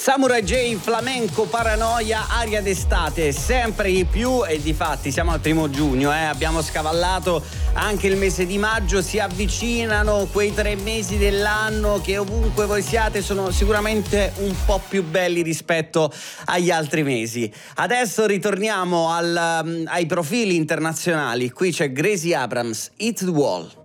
Samurai J, flamenco, paranoia, aria d'estate, sempre di più, e difatti siamo al 1 giugno, abbiamo scavallato anche il mese di maggio, si avvicinano quei 3 mesi dell'anno che ovunque voi siate sono sicuramente un po' più belli rispetto agli altri mesi. Adesso ritorniamo ai profili internazionali, qui c'è Gracie Abrams, Hit the Wall.